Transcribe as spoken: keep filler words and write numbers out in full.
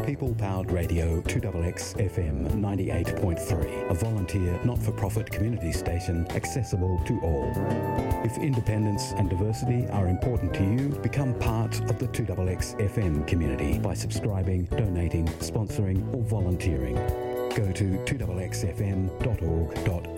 People-powered radio two X X F M ninety-eight point three, a volunteer not-for-profit community station accessible to all. If independence and diversity are important to you, become part of the two X X F M community by subscribing, donating, sponsoring or volunteering. Go to two x x f m dot org dot